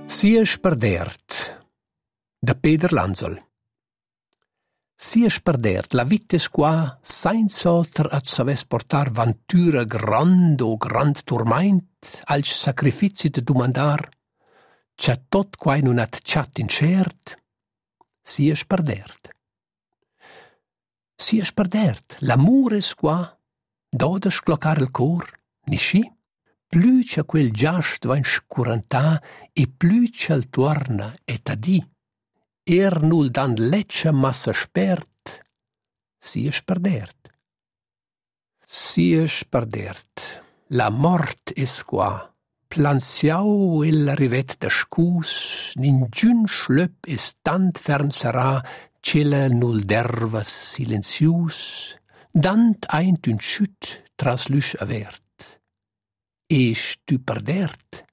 Sia sperdert, da Peter Lanzol. Sia sperdert, la vita es qua, sainz oter at saves portar vantura grand o grand turmaint, als sacrifici de dumandar, c'ha tot quai nun at chat incert, sia sperdert. Sia sperdert, l'amur es qua, doda scloccar il cor, ni schi? Plü c'ha quel giast vain scurantà e plü c'al tuorna et a di. Nul dan leccia massa spert, sia sperdert. Sia sperdert, la mort es qua, plansiau ella rivet da scus, ningiun schlöp es tant fern sarà, cella nul dervas silenzius, dant eint un schütt tras lüsch avert. Esch tu perdert,